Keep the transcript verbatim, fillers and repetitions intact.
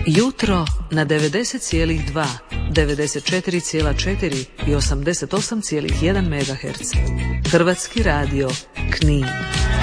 Jutro na devedeset zarez dva, devedeset četiri zarez četiri i osamdeset osam zarez jedan megaherca. Hrvatski radio Knin.